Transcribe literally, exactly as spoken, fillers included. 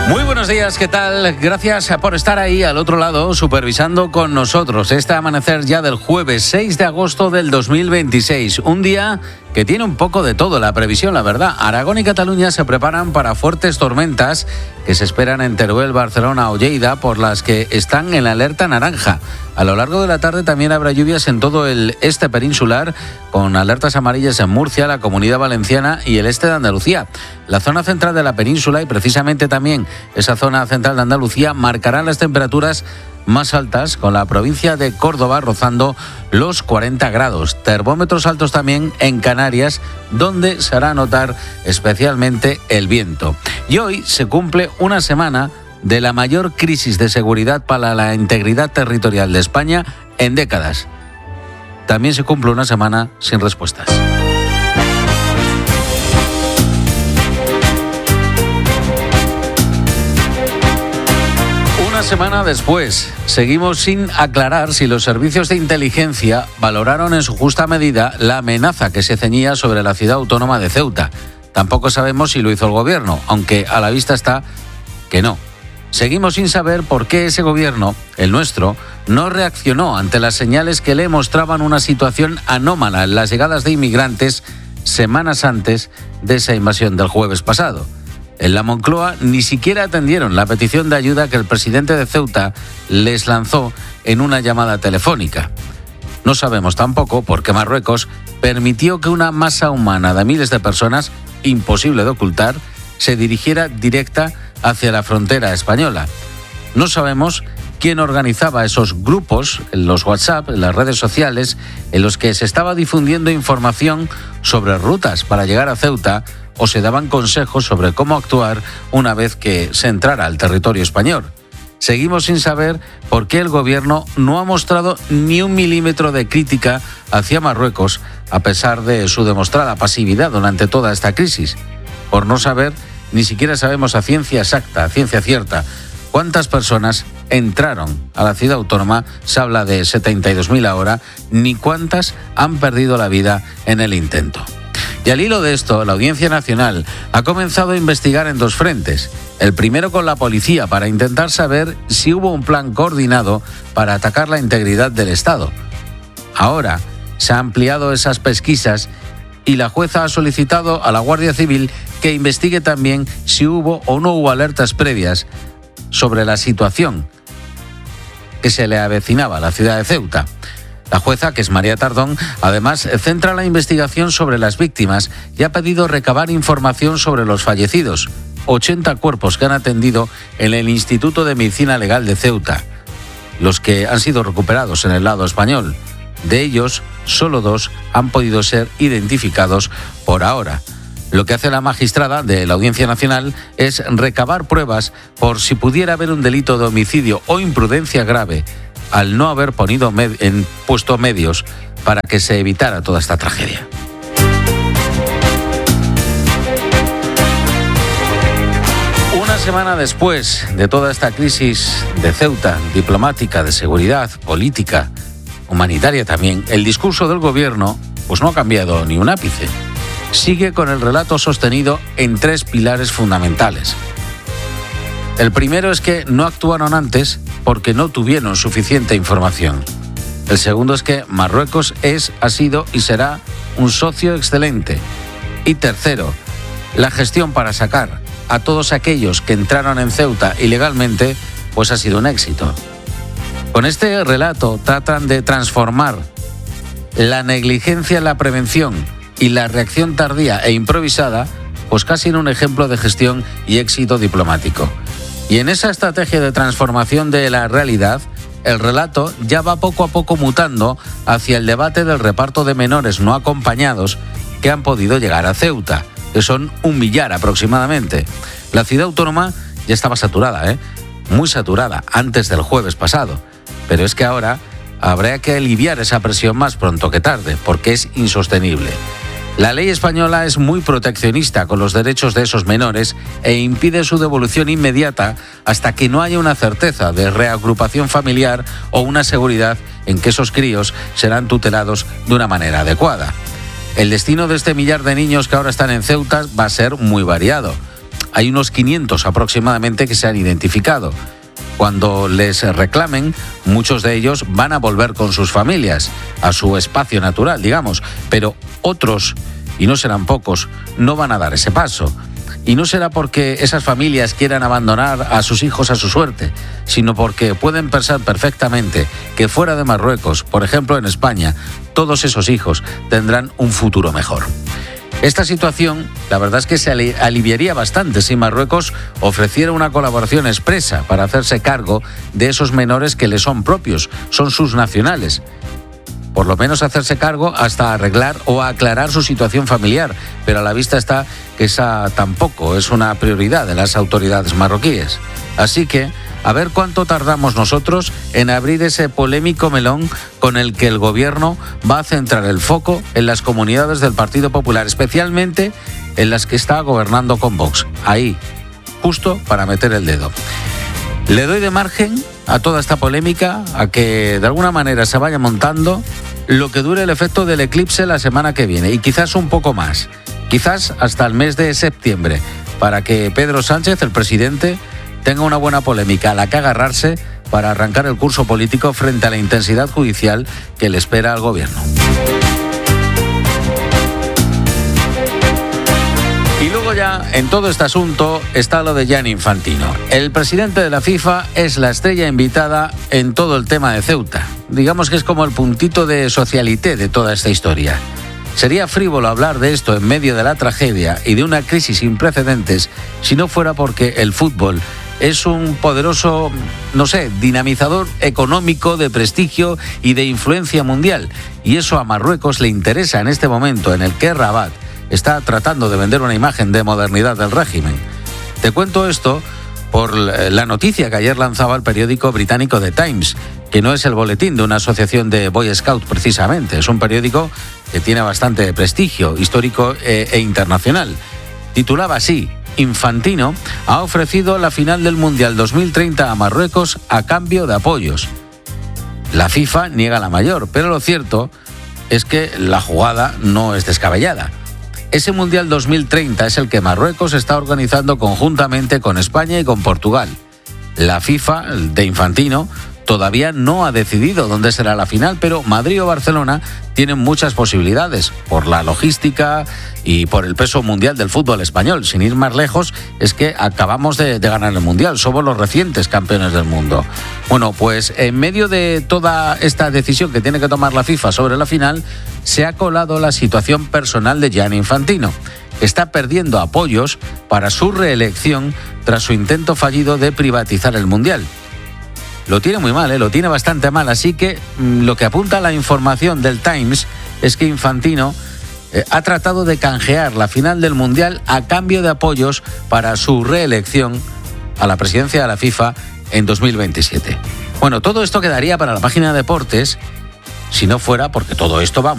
Muy buenos días, ¿qué tal? Gracias por estar ahí al otro lado, supervisando con nosotros este amanecer ya del jueves seis de agosto del dos mil veintiséis. Un día que tiene un poco de todo, la previsión, la verdad. Aragón y Cataluña se preparan para fuertes tormentas que se esperan en Teruel, Barcelona o Lleida, por las que están en la alerta naranja. A lo largo de la tarde también habrá lluvias en todo el este peninsular, con alertas amarillas en Murcia, la Comunidad Valenciana y el este de Andalucía. La zona central de la península y precisamente también esa zona central de Andalucía marcarán las temperaturas más altas, con la provincia de Córdoba rozando los cuarenta grados. Termómetros altos también en Canarias, donde se hará notar especialmente el viento. Y hoy se cumple una semana de la mayor crisis de seguridad para la integridad territorial de España en décadas. También se cumple una semana sin respuestas. Una semana después, seguimos sin aclarar si los servicios de inteligencia valoraron en su justa medida la amenaza que se ceñía sobre la ciudad autónoma de Ceuta. Tampoco sabemos si lo hizo el gobierno, aunque a la vista está que no. Seguimos sin saber por qué ese gobierno, el nuestro, no reaccionó ante las señales que le mostraban una situación anómala en las llegadas de inmigrantes semanas antes de esa invasión del jueves pasado. En la Moncloa ni siquiera atendieron la petición de ayuda que el presidente de Ceuta les lanzó en una llamada telefónica. No sabemos tampoco por qué Marruecos permitió que una masa humana de miles de personas, imposible de ocultar, se dirigiera directa hacia la frontera española. No sabemos quién organizaba esos grupos en los WhatsApp, en las redes sociales, en los que se estaba difundiendo información sobre rutas para llegar a Ceuta o se daban consejos sobre cómo actuar una vez que se entrara al territorio español. Seguimos sin saber por qué el gobierno no ha mostrado ni un milímetro de crítica hacia Marruecos, a pesar de su demostrada pasividad durante toda esta crisis. Por no saber, ni siquiera sabemos a ciencia exacta, a ciencia cierta, cuántas personas entraron a la ciudad autónoma, se habla de setenta y dos mil ahora, ni cuántas han perdido la vida en el intento. Y al hilo de esto, la Audiencia Nacional ha comenzado a investigar en dos frentes. El primero con la policía, para intentar saber si hubo un plan coordinado para atacar la integridad del Estado. Ahora se han ampliado esas pesquisas y la jueza ha solicitado a la Guardia Civil que investigue también si hubo o no hubo alertas previas sobre la situación que se le avecinaba a la ciudad de Ceuta. La jueza, que es María Tardón, además centra la investigación sobre las víctimas y ha pedido recabar información sobre los fallecidos, ochenta cuerpos que han atendido en el Instituto de Medicina Legal de Ceuta, los que han sido recuperados en el lado español. De ellos, solo dos han podido ser identificados por ahora. Lo que hace la magistrada de la Audiencia Nacional es recabar pruebas por si pudiera haber un delito de homicidio o imprudencia grave, al no haber ponido med- en, puesto medios para que se evitara toda esta tragedia. Una semana después de toda esta crisis de Ceuta, diplomática, de seguridad, política, humanitaria también, el discurso del gobierno pues no ha cambiado ni un ápice. Sigue con el relato sostenido en tres pilares fundamentales. El primero es que no actuaron antes porque no tuvieron suficiente información. El segundo es que Marruecos es, ha sido y será un socio excelente. Y tercero, la gestión para sacar a todos aquellos que entraron en Ceuta ilegalmente, pues ha sido un éxito. Con este relato tratan de transformar la negligencia en la prevención y la reacción tardía e improvisada, pues casi en un ejemplo de gestión y éxito diplomático. Y en esa estrategia de transformación de la realidad, el relato ya va poco a poco mutando hacia el debate del reparto de menores no acompañados que han podido llegar a Ceuta, que son un millar aproximadamente. La ciudad autónoma ya estaba saturada, ¿eh? Muy saturada, antes del jueves pasado. Pero es que ahora habrá que aliviar esa presión más pronto que tarde, porque es insostenible. La ley española es muy proteccionista con los derechos de esos menores e impide su devolución inmediata hasta que no haya una certeza de reagrupación familiar o una seguridad en que esos críos serán tutelados de una manera adecuada. El destino de este millar de niños que ahora están en Ceuta va a ser muy variado. Hay unos quinientos aproximadamente que se han identificado. Cuando les reclamen, muchos de ellos van a volver con sus familias, a su espacio natural, digamos, pero otros, y no serán pocos, no van a dar ese paso. Y no será porque esas familias quieran abandonar a sus hijos a su suerte, sino porque pueden pensar perfectamente que fuera de Marruecos, por ejemplo en España, todos esos hijos tendrán un futuro mejor. Esta situación, la verdad es que se aliviaría bastante si Marruecos ofreciera una colaboración expresa para hacerse cargo de esos menores que le son propios, son sus nacionales. Por lo menos hacerse cargo hasta arreglar o aclarar su situación familiar, pero a la vista está que esa tampoco es una prioridad de las autoridades marroquíes. Así que, a ver cuánto tardamos nosotros en abrir ese polémico melón con el que el gobierno va a centrar el foco en las comunidades del Partido Popular, especialmente en las que está gobernando con Vox. Ahí, justo para meter el dedo. Le doy de margen a toda esta polémica, a que de alguna manera se vaya montando lo que dure el efecto del eclipse la semana que viene, y quizás un poco más, quizás hasta el mes de septiembre, para que Pedro Sánchez, el presidente, tenga una buena polémica a la que agarrarse para arrancar el curso político frente a la intensidad judicial que le espera al gobierno. Y luego ya, en todo este asunto, está lo de Gianni Infantino. El presidente de la FIFA es la estrella invitada en todo el tema de Ceuta. Digamos que es como el puntito de socialité de toda esta historia. Sería frívolo hablar de esto en medio de la tragedia y de una crisis sin precedentes si no fuera porque el fútbol es un poderoso, no sé, dinamizador económico, de prestigio y de influencia mundial. Y eso a Marruecos le interesa en este momento en el que Rabat está tratando de vender una imagen de modernidad del régimen. Te cuento esto por la noticia que ayer lanzaba el periódico británico The Times, que no es el boletín de una asociación de Boy Scout precisamente, es un periódico que tiene bastante prestigio histórico e, e internacional. Titulaba así: Infantino ha ofrecido la final del Mundial dos mil treinta a Marruecos a cambio de apoyos. La FIFA niega la mayor, pero lo cierto es que la jugada no es descabellada. Ese Mundial dos mil treinta es el que Marruecos está organizando conjuntamente con España y con Portugal. La FIFA, de Infantino, todavía no ha decidido dónde será la final, pero Madrid o Barcelona tienen muchas posibilidades por la logística y por el peso mundial del fútbol español. Sin ir más lejos, es que acabamos de, de ganar el Mundial, somos los recientes campeones del mundo. Bueno, pues en medio de toda esta decisión que tiene que tomar la FIFA sobre la final, se ha colado la situación personal de Gianni Infantino. Está perdiendo apoyos para su reelección tras su intento fallido de privatizar el Mundial. Lo tiene muy mal, ¿eh? Lo tiene bastante mal, así que mmm, lo que apunta la información del Times es que Infantino eh, ha tratado de canjear la final del Mundial a cambio de apoyos para su reelección a la presidencia de la FIFA en dos mil veintisiete. Bueno, todo esto quedaría para la página de deportes si no fuera porque todo esto va